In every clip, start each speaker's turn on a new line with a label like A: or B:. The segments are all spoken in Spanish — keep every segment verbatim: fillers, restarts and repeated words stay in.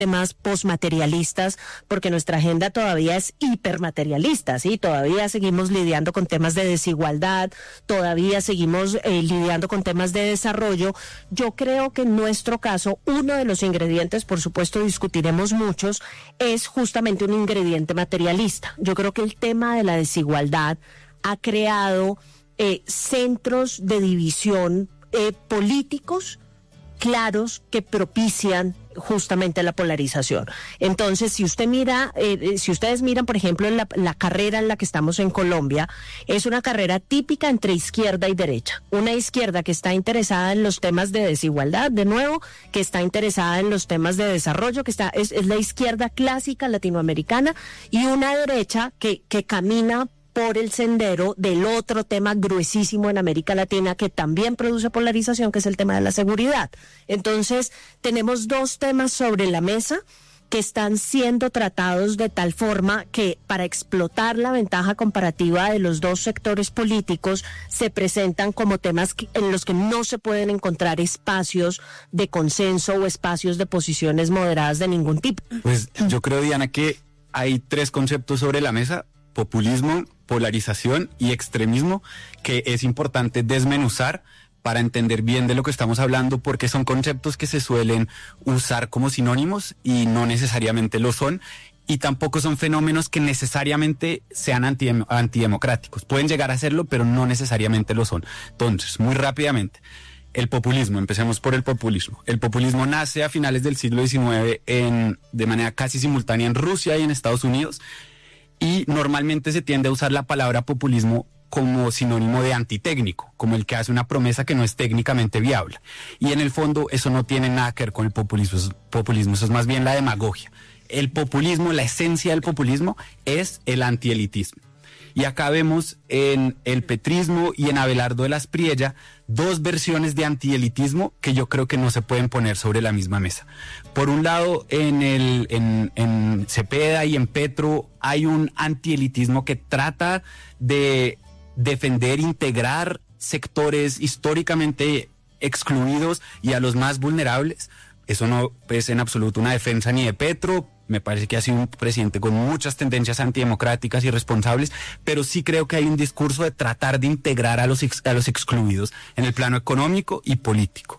A: temas postmaterialistas, porque nuestra agenda todavía es hipermaterialista, ¿sí? Todavía seguimos lidiando con temas de desigualdad, todavía seguimos eh, lidiando con temas de desarrollo. Yo creo que en nuestro caso, uno de los ingredientes, por supuesto discutiremos muchos, es justamente un ingrediente materialista. Yo creo que el tema de la desigualdad ha creado eh, centros de división eh, políticos claros que propician justamente la polarización. Entonces, si usted mira, eh, si ustedes miran, por ejemplo, en la, la carrera en la que estamos en Colombia, es una carrera típica entre izquierda y derecha. Una izquierda que está interesada en los temas de desigualdad, de nuevo, que está interesada en los temas de desarrollo, que está es, es la izquierda clásica latinoamericana, y una derecha que, que camina por el sendero del otro tema gruesísimo en América Latina que también produce polarización, que es el tema de la seguridad. Entonces, tenemos dos temas sobre la mesa que están siendo tratados de tal forma que para explotar la ventaja comparativa de los dos sectores políticos se presentan como temas que, en los que no se pueden encontrar espacios de consenso o espacios de posiciones moderadas de ningún tipo.
B: Pues yo creo, Diana, que hay tres conceptos sobre la mesa: populismo, polarización y extremismo, que es importante desmenuzar para entender bien de lo que estamos hablando, porque son conceptos que se suelen usar como sinónimos y no necesariamente lo son, y tampoco son fenómenos que necesariamente sean anti, antidemocráticos. Pueden llegar a serlo, pero no necesariamente lo son. Entonces, muy rápidamente, el populismo, empecemos por el populismo. El populismo nace a finales del siglo diecinueve en, de manera casi simultánea en Rusia y en Estados Unidos, y normalmente se tiende a usar la palabra populismo como sinónimo de antitécnico, como el que hace una promesa que no es técnicamente viable. Y en el fondo eso no tiene nada que ver con el populismo, eso es, populismo, eso es más bien la demagogia. El populismo, la esencia del populismo es el antielitismo. Y acá vemos en el petrismo y en Abelardo de las Priella dos versiones de antielitismo que yo creo que no se pueden poner sobre la misma mesa. Por un lado, en, el, en, en Cepeda y en Petro hay un antielitismo que trata de defender, integrar sectores históricamente excluidos y a los más vulnerables. Eso no es en absoluto una defensa ni de Petro. Me parece que ha sido un presidente con muchas tendencias antidemocráticas y irresponsables, pero sí creo que hay un discurso de tratar de integrar a los, ex, a los excluidos en el plano económico y político.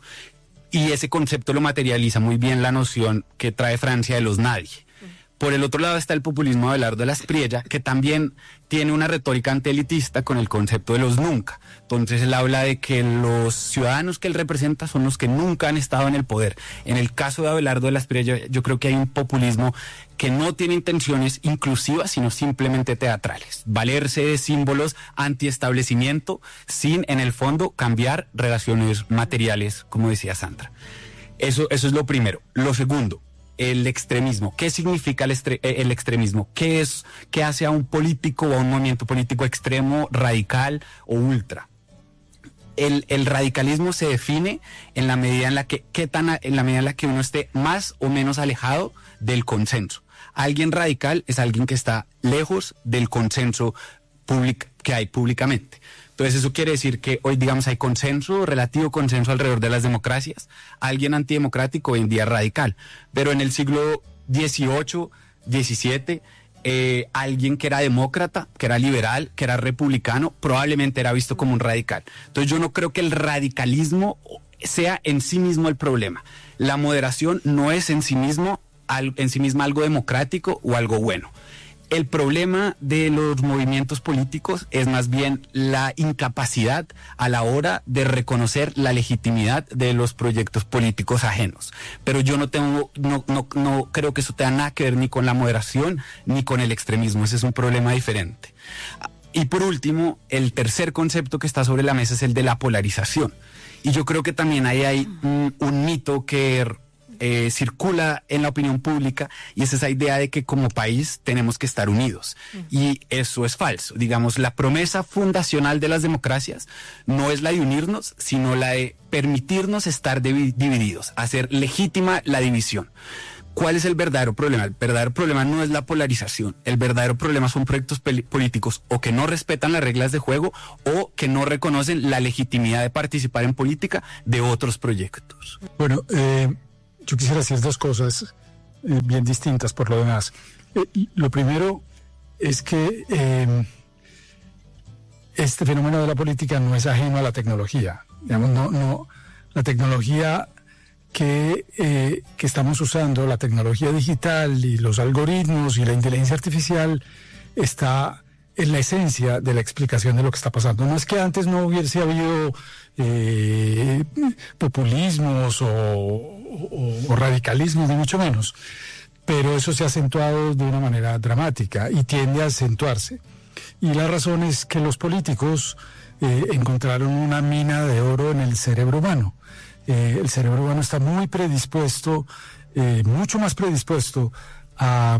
B: Y ese concepto lo materializa muy bien la noción que trae Francia de los nadie. Por el otro lado está el populismo de Abelardo de las Priella, que también tiene una retórica antielitista con el concepto de los nunca. Entonces él habla de que los ciudadanos que él representa son los que nunca han estado en el poder. En el caso de Abelardo de las Priella, yo creo que hay un populismo que no tiene intenciones inclusivas, sino simplemente teatrales. Valerse de símbolos antiestablecimiento sin, en el fondo, cambiar relaciones materiales, como decía Sandra. Eso, eso es lo primero. Lo segundo, el extremismo. ¿Qué significa el, estre- el extremismo? ¿Qué es, qué hace a un político o a un movimiento político extremo, radical o ultra? El, el radicalismo se define en la medida en la que, qué tan, a, en la medida en la que uno esté más o menos alejado del consenso. Alguien radical es alguien que está lejos del consenso public, que hay públicamente. Entonces eso quiere decir que hoy, digamos, hay consenso, relativo consenso alrededor de las democracias. Alguien antidemocrático hoy en día es radical. Pero en el siglo dieciocho, diecisiete, eh, alguien que era demócrata, que era liberal, que era republicano, probablemente era visto como un radical. Entonces yo no creo que el radicalismo sea en sí mismo el problema. La moderación no es en sí mismo, en sí misma algo democrático o algo bueno. El problema de los movimientos políticos es más bien la incapacidad a la hora de reconocer la legitimidad de los proyectos políticos ajenos. Pero yo no tengo, no, no, no creo que eso tenga nada que ver ni con la moderación ni con el extremismo. Ese es un problema diferente. Y por último, el tercer concepto que está sobre la mesa es el de la polarización. Y yo creo que también ahí hay un, un mito que Eh, circula en la opinión pública, y es esa idea de que como país tenemos que estar unidos. Uh-huh. Y eso es falso. Digamos, la promesa fundacional de las democracias no es la de unirnos, sino la de permitirnos estar div- divididos, hacer legítima la división. ¿Cuál es el verdadero problema? El verdadero problema no es la polarización. El verdadero problema son proyectos peli- políticos o que no respetan las reglas de juego o que no reconocen la legitimidad de participar en política de otros proyectos.
C: Bueno, eh... yo quisiera decir dos cosas. eh, bien distintas por lo demás. Eh, lo primero es que eh, este fenómeno de la política no es ajeno a la tecnología. Digamos, no, no, la tecnología que, eh, que estamos usando, la tecnología digital y los algoritmos y la inteligencia artificial, está en la esencia de la explicación de lo que está pasando. No es que antes no hubiese habido eh, populismos o, o, o radicalismos, ni mucho menos, pero eso se ha acentuado de una manera dramática y tiende a acentuarse. Y la razón es que los políticos eh, encontraron una mina de oro en el cerebro humano. Eh, el cerebro humano está muy predispuesto, eh, mucho más predispuesto a,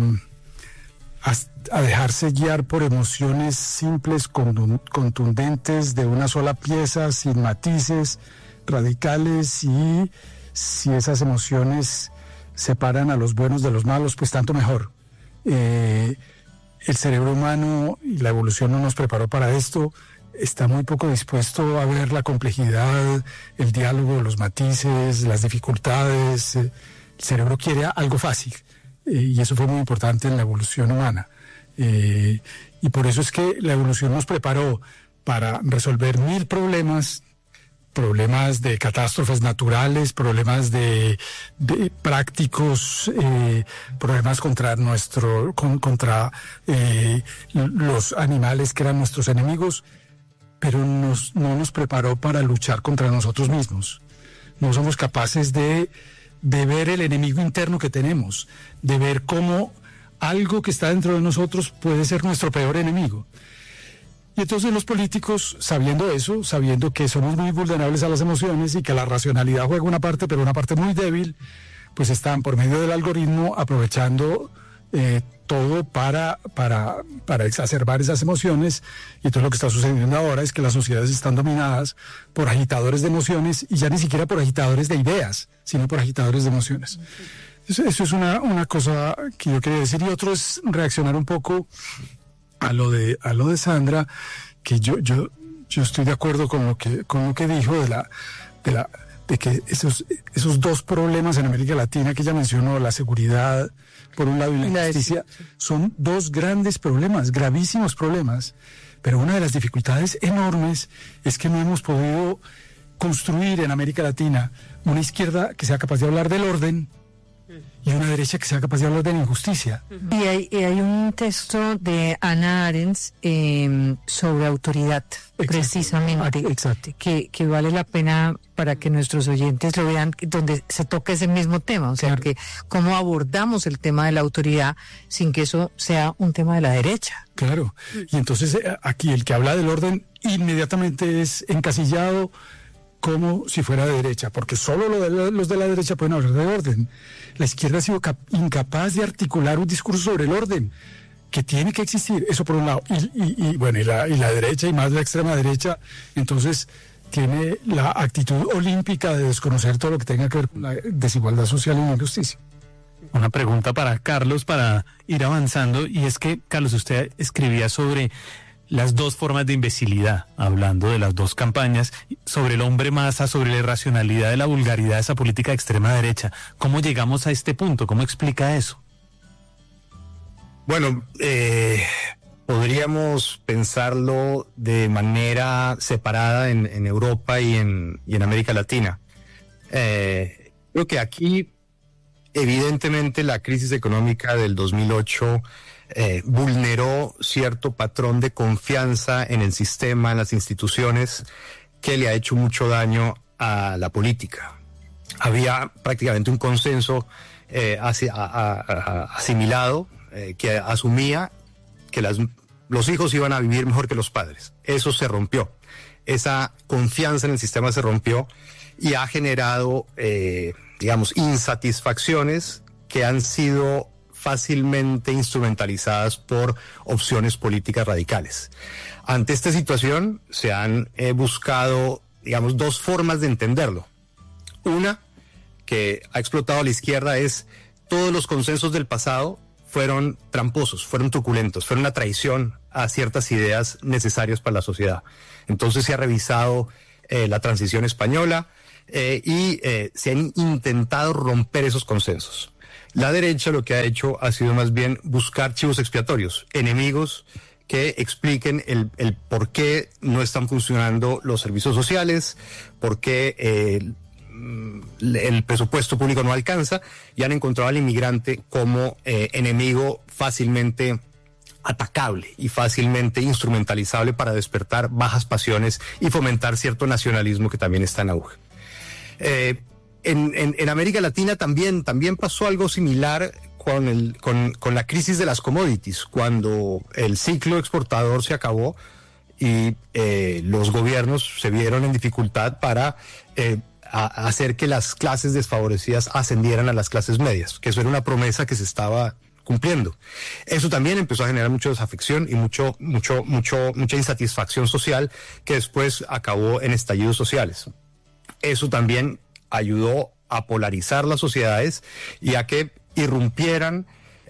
C: a, a dejarse guiar por emociones simples, contundentes, de una sola pieza, sin matices, radicales, y si esas emociones separan a los buenos de los malos, pues tanto mejor. Eh, el cerebro humano y la evolución no nos preparó para esto. Está muy poco dispuesto a ver la complejidad, el diálogo, los matices, las dificultades. El cerebro quiere algo fácil, eh, y eso fue muy importante en la evolución humana. Eh, y por eso es que la evolución nos preparó para resolver mil problemas, problemas de catástrofes naturales, problemas de, de prácticos, eh, problemas contra nuestro, con, contra eh, los animales que eran nuestros enemigos, pero nos, no nos preparó para luchar contra nosotros mismos. No somos capaces de, de ver el enemigo interno que tenemos, de ver cómo algo que está dentro de nosotros puede ser nuestro peor enemigo. Y entonces los políticos, sabiendo eso, sabiendo que somos muy vulnerables a las emociones y que la racionalidad juega una parte, pero una parte muy débil, pues están por medio del algoritmo aprovechando eh, todo para, para, para exacerbar esas emociones. Y entonces lo que está sucediendo ahora es que las sociedades están dominadas por agitadores de emociones, y ya ni siquiera por agitadores de ideas, sino por agitadores de emociones. Eso, eso es una, una cosa que yo quería decir. Y otro es reaccionar un poco a lo de a lo de Sandra, que yo yo yo estoy de acuerdo con lo que con lo que dijo de la de la de que esos esos dos problemas en América Latina que ella mencionó, la seguridad por un lado y la justicia, son dos grandes problemas, gravísimos problemas. Pero una de las dificultades enormes es que no hemos podido construir en América Latina una izquierda que sea capaz de hablar del orden y una derecha que sea capaz de hablar de la injusticia.
D: Y hay, y hay un texto de Hannah Arendt eh, sobre autoridad, exacto, precisamente,
C: exacto.
D: Que, que vale la pena para que nuestros oyentes lo vean, donde se toca ese mismo tema, o sea, claro, que cómo abordamos el tema de la autoridad sin que eso sea un tema de la derecha.
C: Claro, y entonces aquí el que habla del orden inmediatamente es encasillado como si fuera de derecha, porque solo lo de la, los de la derecha pueden hablar de orden. La izquierda ha sido cap- incapaz de articular un discurso sobre el orden, que tiene que existir, eso por un lado. Y, y, y bueno, y la, y la derecha, y más la extrema derecha, entonces tiene la actitud olímpica de desconocer todo lo que tenga que ver con la desigualdad social y la injusticia.
E: Una pregunta para Carlos, para ir avanzando, y es que, Carlos, usted escribía sobre las dos formas de imbecilidad, hablando de las dos campañas, sobre el hombre masa, sobre la irracionalidad de la vulgaridad de esa política de extrema derecha. ¿Cómo llegamos a este punto? ¿Cómo explica eso?
F: Bueno, eh, podríamos pensarlo de manera separada en, en Europa y en, y en América Latina. Eh, creo que aquí, evidentemente, la crisis económica del dos mil ocho Eh, vulneró cierto patrón de confianza en el sistema, en las instituciones, que le ha hecho mucho daño a la política. Había prácticamente un consenso eh, asi- a, a, a, asimilado eh, que asumía que las, los hijos iban a vivir mejor que los padres. Eso se rompió. Esa confianza en el sistema se rompió y ha generado, eh, digamos, insatisfacciones que han sido fácilmente instrumentalizadas por opciones políticas radicales. Ante esta situación se han eh, buscado, digamos, dos formas de entenderlo. Una, que ha explotado la izquierda, es todos los consensos del pasado fueron tramposos, fueron truculentos, fueron una traición a ciertas ideas necesarias para la sociedad. Entonces se ha revisado eh, la transición española eh, y eh, se han intentado romper esos consensos. La derecha lo que ha hecho ha sido más bien buscar chivos expiatorios, enemigos que expliquen el, el por qué no están funcionando los servicios sociales, por qué eh, el presupuesto público no alcanza, y han encontrado al inmigrante como eh, enemigo fácilmente atacable y fácilmente instrumentalizable para despertar bajas pasiones y fomentar cierto nacionalismo que también está en auge. Eh, en, en, en América Latina también, también pasó algo similar con, el, con, con la crisis de las commodities, cuando el ciclo exportador se acabó y eh, los gobiernos se vieron en dificultad para eh, a, a hacer que las clases desfavorecidas ascendieran a las clases medias, que eso era una promesa que se estaba cumpliendo. Eso también empezó a generar mucha desafección y mucho, mucho, mucho, mucha insatisfacción social, que después acabó en estallidos sociales. Eso también ayudó a polarizar las sociedades y a que irrumpieran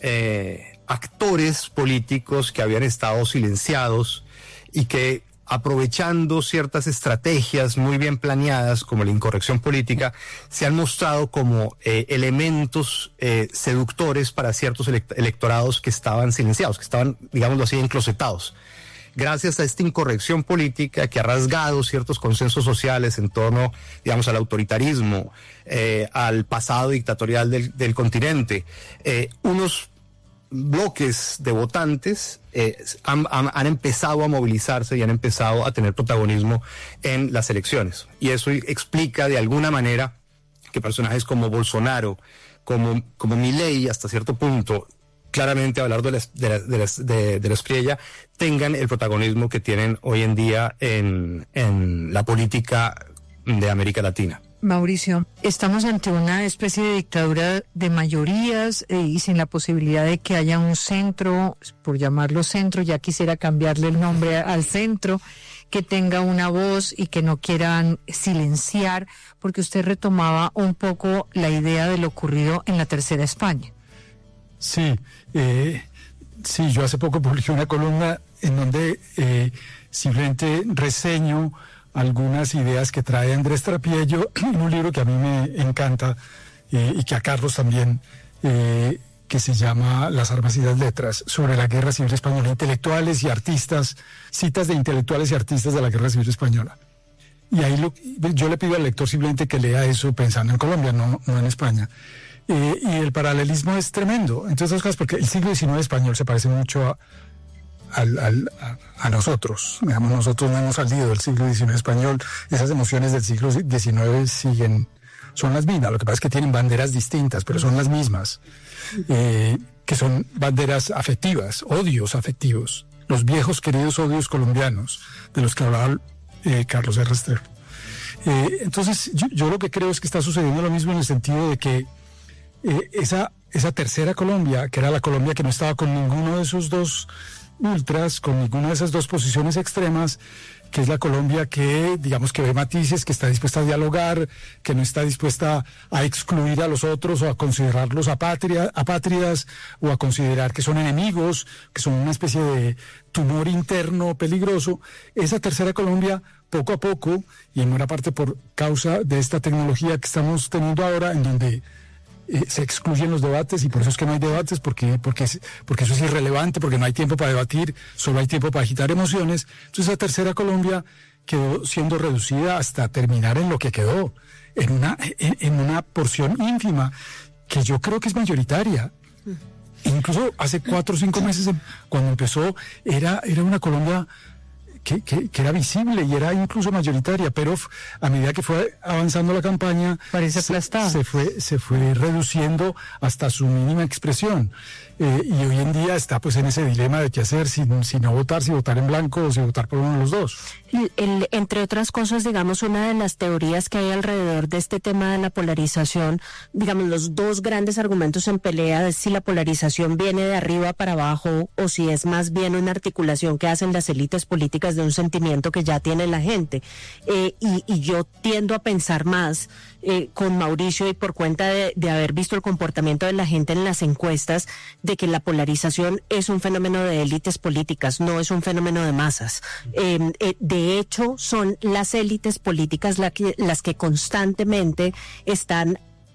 F: eh, actores políticos que habían estado silenciados y que, aprovechando ciertas estrategias muy bien planeadas como la incorrección política, se han mostrado como eh, elementos eh, seductores para ciertos elect- electorados que estaban silenciados, que estaban, digámoslo así, enclosetados. Gracias a esta incorrección política que ha rasgado ciertos consensos sociales en torno, digamos, al autoritarismo, eh, al pasado dictatorial del, del continente, eh, unos bloques de votantes eh, han, han, han empezado a movilizarse y han empezado a tener protagonismo en las elecciones. Y eso explica de alguna manera que personajes como Bolsonaro, como, como Milei, hasta cierto punto, claramente hablar de la, de, la, de, la, de, de la Espriella, tengan el protagonismo que tienen hoy en día en, en la política de América Latina.
D: Mauricio, estamos ante una especie de dictadura de mayorías eh, y sin la posibilidad de que haya un centro, por llamarlo centro, ya quisiera cambiarle el nombre al centro, que tenga una voz y que no quieran silenciar, porque usted retomaba un poco la idea de lo ocurrido en la Tercera España.
C: Sí, eh, sí, yo hace poco publiqué una columna en donde eh, simplemente reseño algunas ideas que trae Andrés Trapiello en un libro que a mí me encanta eh, y que a Carlos también, eh, que se llama Las armas y las letras, sobre la Guerra Civil Española, intelectuales y artistas, citas de intelectuales y artistas de la Guerra Civil Española. Y ahí lo, yo le pido al lector simplemente que lea eso pensando en Colombia, no, no en España. Eh, y el paralelismo es tremendo, entre otras cosas porque el siglo diecinueve español se parece mucho a Al, al, a, a nosotros, digamos, nosotros no hemos salido del siglo diecinueve español, esas emociones del siglo diecinueve siguen, son las mismas, lo que pasa es que tienen banderas distintas, pero son las mismas, eh, que son banderas afectivas, odios afectivos, los viejos queridos odios colombianos, de los que hablaba eh, Carlos R. Restrepo. Eh, entonces, yo, yo lo que creo es que está sucediendo lo mismo en el sentido de que eh, esa, esa tercera Colombia, que era la Colombia que no estaba con ninguno de esos dos ultras, con ninguna de esas dos posiciones extremas, que es la Colombia que, digamos, que ve matices, que está dispuesta a dialogar, que no está dispuesta a excluir a los otros o a considerarlos apátria, apátridas o a considerar que son enemigos, que son una especie de tumor interno peligroso. Esa tercera Colombia, poco a poco, y en buena parte por causa de esta tecnología que estamos teniendo ahora, en donde Eh, se excluyen los debates, y por eso es que no hay debates, porque, porque, porque eso es irrelevante, porque no hay tiempo para debatir, solo hay tiempo para agitar emociones. Entonces la tercera Colombia quedó siendo reducida hasta terminar en lo que quedó, en una, en, en una porción ínfima que yo creo que es mayoritaria. Incluso hace cuatro o cinco meses, cuando empezó, era, era una Colombia Que, que, que era visible y era incluso mayoritaria, pero a medida que fue avanzando la campaña,
D: parece
C: se,
D: aplastada.
C: se fue se fue reduciendo hasta su mínima expresión. Eh, y hoy en día está pues en ese dilema de qué hacer, si, si no votar, si votar en blanco o si votar por uno de los dos.
A: El, el, entre otras cosas, digamos, una de las teorías que hay alrededor de este tema de la polarización, digamos, los dos grandes argumentos en pelea es si la polarización viene de arriba para abajo o si es más bien una articulación que hacen las élites políticas de un sentimiento que ya tiene la gente. Eh, y, y yo tiendo a pensar más eh, con Mauricio, y por cuenta de, de haber visto el comportamiento de la gente en las encuestas, de que la polarización es un fenómeno de élites políticas, no es un fenómeno de masas. Eh, eh, de hecho, son las élites políticas la que, las que constantemente están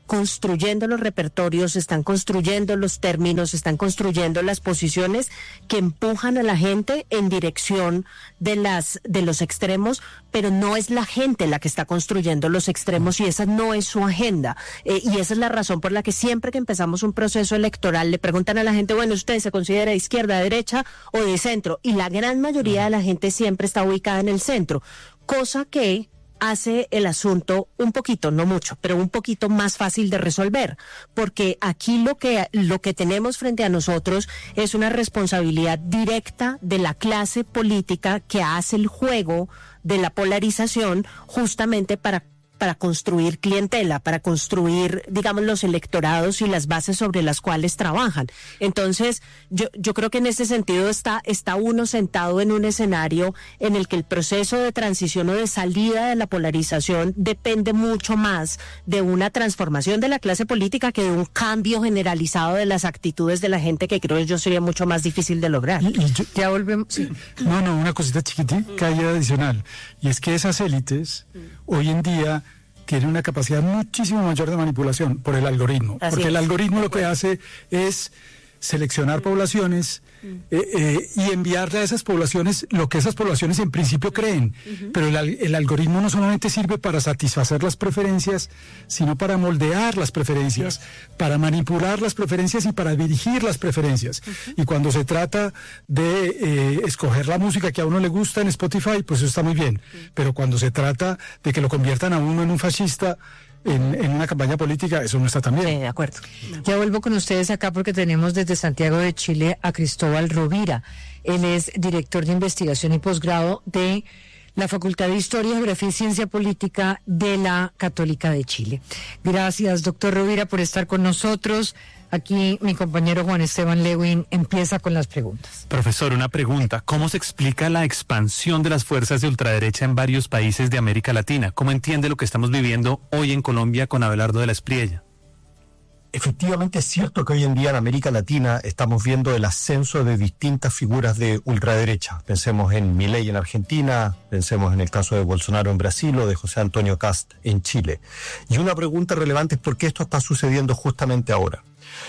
A: construyendo los repertorios, están construyendo los términos, están construyendo las posiciones que empujan a la gente en dirección de las de los extremos, pero no es la gente la que está construyendo los extremos y esa no es su agenda. Eh, y esa es la razón por la que siempre que empezamos un proceso electoral le preguntan a la gente, bueno, ¿usted se considera de izquierda, de derecha o de centro? Y la gran mayoría de la gente siempre está ubicada en el centro, cosa que hace el asunto un poquito, no mucho, pero un poquito más fácil de resolver, porque aquí lo que lo que tenemos frente a nosotros es una responsabilidad directa de la clase política que hace el juego de la polarización justamente para para construir clientela, para construir, digamos, los electorados y las bases sobre las cuales trabajan. Entonces, yo yo creo que en ese sentido está está uno sentado en un escenario en el que el proceso de transición o de salida de la polarización depende mucho más de una transformación de la clase política que de un cambio generalizado de las actitudes de la gente, que creo yo sería mucho más difícil de lograr.
C: Y, y yo,
D: Ya volvemos. Sí.
C: No, no, una cosita chiquitica y adicional. Y es que esas élites hoy en día tienen una capacidad muchísimo mayor de manipulación por el algoritmo.
A: Así
C: porque
A: es.
C: el algoritmo lo que hace es seleccionar poblaciones eh, eh, y enviarle a esas poblaciones lo que esas poblaciones en principio creen. Pero el, al- el algoritmo no solamente sirve para satisfacer las preferencias, sino para moldear las preferencias, para manipular las preferencias y para dirigir las preferencias. Y cuando se trata de eh, escoger la música que a uno le gusta en Spotify, pues eso está muy bien. Pero cuando se trata de que lo conviertan a uno en un fascista en, en una campaña política, eso no está tan bien.
A: Sí, de acuerdo.
D: Ya vuelvo con ustedes acá porque tenemos desde Santiago de Chile a Cristóbal Rovira. Él es director de investigación y posgrado de la Facultad de Historia, Geografía y Ciencia Política de la Católica de Chile. Gracias, doctor Rovira, por estar con nosotros. Aquí mi compañero Juan Esteban Lewin empieza con las preguntas.
E: Profesor, una pregunta. ¿Cómo se explica la expansión de las fuerzas de ultraderecha en varios países de América Latina? ¿Cómo entiende lo que estamos viviendo hoy en Colombia con Abelardo de la Espriella?
G: Efectivamente es cierto que hoy en día en América Latina estamos viendo el ascenso de distintas figuras de ultraderecha. Pensemos en Milei en Argentina, pensemos en el caso de Bolsonaro en Brasil o de José Antonio Kast en Chile. Y una pregunta relevante es por qué esto está sucediendo justamente ahora.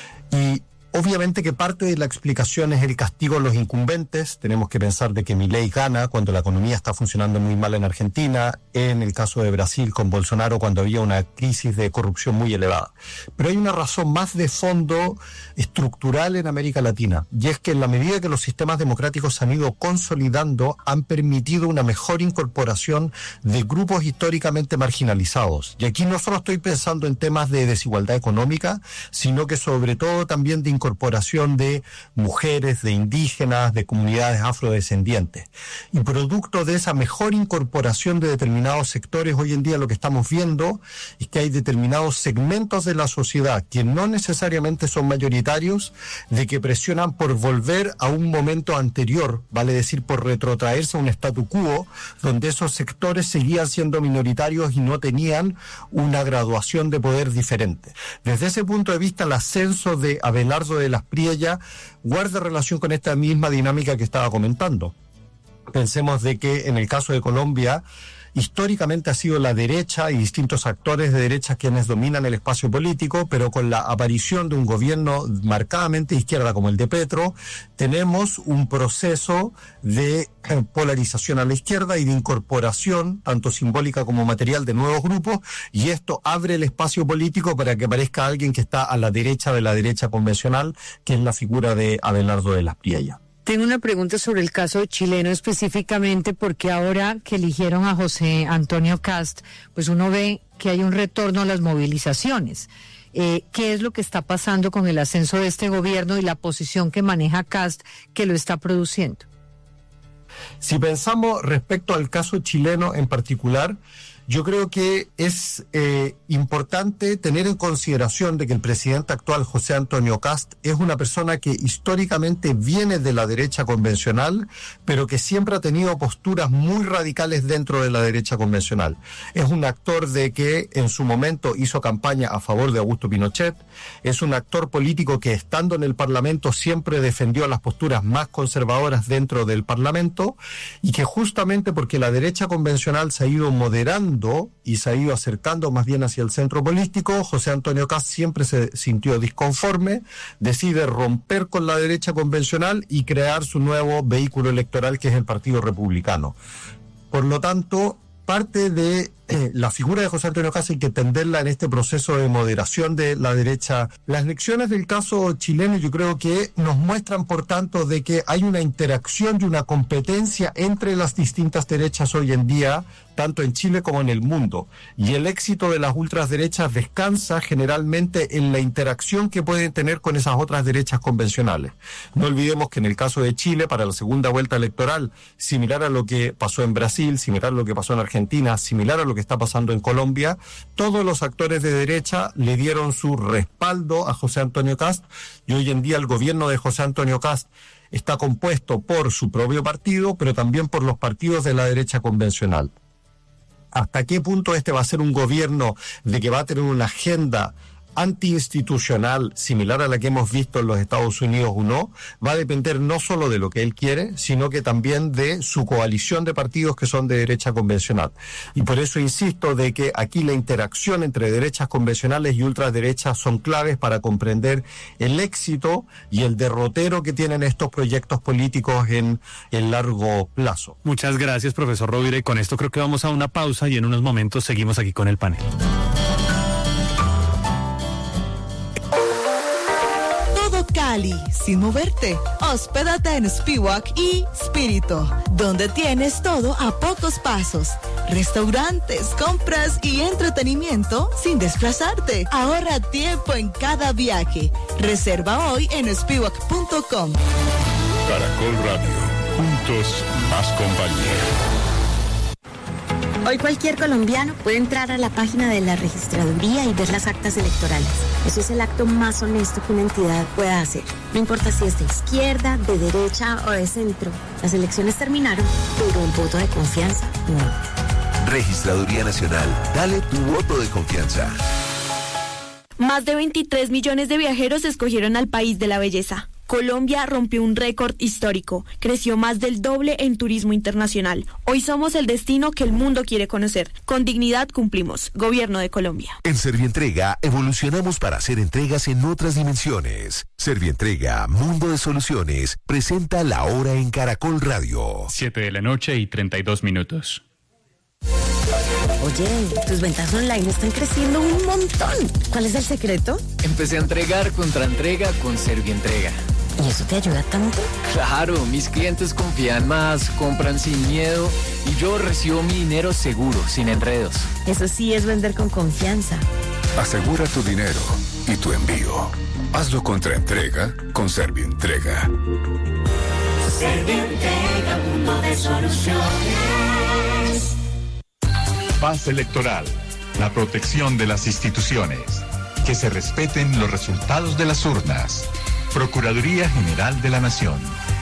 G: Y obviamente que parte de la explicación es el castigo a los incumbentes. Tenemos que pensar de que Milei gana cuando la economía está funcionando muy mal en Argentina, en el caso de Brasil con Bolsonaro cuando había una crisis de corrupción muy elevada. Pero hay una razón más de fondo estructural en América Latina, y es que en la medida que los sistemas democráticos se han ido consolidando, han permitido una mejor incorporación de grupos históricamente marginalizados. Y aquí no solo estoy pensando en temas de desigualdad económica, sino que sobre todo también de incorporación de mujeres, de indígenas, de comunidades afrodescendientes. Y producto de esa mejor incorporación de determinados sectores, hoy en día lo que estamos viendo es que hay determinados segmentos de la sociedad que no necesariamente son mayoritarios, de que presionan por volver a un momento anterior, vale decir por retrotraerse a un statu quo, donde esos sectores seguían siendo minoritarios y no tenían una graduación de poder diferente. Desde ese punto de vista, el ascenso de Abelardo de la Espriella guarda relación con esta misma dinámica que estaba comentando. Pensemos de que en el caso de Colombia, históricamente ha sido la derecha y distintos actores de derecha quienes dominan el espacio político, pero con la aparición de un gobierno marcadamente de izquierda como el de Petro, tenemos un proceso de polarización a la izquierda y de incorporación, tanto simbólica como material, de nuevos grupos, y esto abre el espacio político para que aparezca alguien que está a la derecha de la derecha convencional, que es la figura de Abelardo de la Espriella.
D: Tengo una pregunta sobre el caso chileno específicamente, porque ahora que eligieron a José Antonio Kast, pues uno ve que hay un retorno a las movilizaciones. Eh, ¿Qué es lo que está pasando con el ascenso de este gobierno y la posición que maneja Kast que lo está produciendo?
G: Si pensamos respecto al caso chileno en particular, yo creo que es eh, importante tener en consideración de que el presidente actual, José Antonio Kast, es una persona que históricamente viene de la derecha convencional, pero que siempre ha tenido posturas muy radicales dentro de la derecha convencional. Es un actor de que en su momento hizo campaña a favor de Augusto Pinochet, es un actor político que estando en el Parlamento siempre defendió las posturas más conservadoras dentro del Parlamento, y que justamente porque la derecha convencional se ha ido moderando separando y se ha ido acercando más bien hacia el centro político. José Antonio Kast siempre se sintió disconforme, decide romper con la derecha convencional y crear su nuevo vehículo electoral, que es el Partido Republicano. Por lo tanto, parte de eh, la figura de José Antonio Kast hay que entenderla en este proceso de moderación de la derecha. Las lecciones del caso chileno yo creo que nos muestran, por tanto, de que hay una interacción y una competencia entre las distintas derechas hoy en día, tanto en Chile como en el mundo. Y el éxito de las ultraderechas descansa generalmente en la interacción que pueden tener con esas otras derechas convencionales. No olvidemos que en el caso de Chile, para la segunda vuelta electoral, similar a lo que pasó en Brasil, similar a lo que pasó en Argentina, similar a lo que está pasando en Colombia, todos los actores de derecha le dieron su respaldo a José Antonio Kast, y hoy en día el gobierno de José Antonio Kast está compuesto por su propio partido, pero también por los partidos de la derecha convencional. ¿Hasta qué punto este va a ser un gobierno de que va a tener una agenda antiinstitucional similar a la que hemos visto en los Estados Unidos o no? Va a depender no solo de lo que él quiere, sino que también de su coalición de partidos que son de derecha convencional. Y por eso insisto de que aquí la interacción entre derechas convencionales y ultraderechas son claves para comprender el éxito y el derrotero que tienen estos proyectos políticos en el largo plazo.
E: Muchas gracias, profesor Rovira, y con esto creo que vamos a una pausa y en unos momentos seguimos aquí con el panel.
H: Cali, sin moverte. Hospédate en Spiwak y Spirito, donde tienes todo a pocos pasos. Restaurantes, compras y entretenimiento sin desplazarte. Ahorra tiempo en cada viaje. Reserva hoy en spiwak punto com.
I: Caracol Radio, juntos más compañía.
J: Hoy cualquier colombiano puede entrar a la página de la registraduría y ver las actas electorales. Eso es el acto más honesto que una entidad pueda hacer. No importa si es de izquierda, de derecha o de centro. Las elecciones terminaron, pero el voto de confianza no.
K: Registraduría Nacional, dale tu voto de confianza.
L: Más de veintitrés millones de viajeros escogieron al país de la belleza. Colombia rompió un récord histórico, creció más del doble en turismo internacional. Hoy somos el destino que el mundo quiere conocer. Con dignidad cumplimos. Gobierno de Colombia.
K: En Servientrega evolucionamos para hacer entregas en otras dimensiones. Servientrega, Mundo de Soluciones, presenta La Hora en Caracol Radio.
M: siete de la noche y treinta y dos minutos.
J: Oye, tus ventas online están creciendo un montón. ¿Cuál es el secreto?
N: Empecé a entregar contra entrega con Servientrega.
J: ¿Y eso te ayuda tanto?
N: Claro, mis clientes confían más, compran sin miedo y yo recibo mi dinero seguro, sin enredos.
J: Eso sí es vender con confianza.
I: Asegura tu dinero y tu envío. Hazlo contra entrega con Servientrega.
O: Servientrega, mundo de soluciones.
P: Paz electoral, la protección de las instituciones, que se respeten los resultados de las urnas. Procuraduría General de la Nación.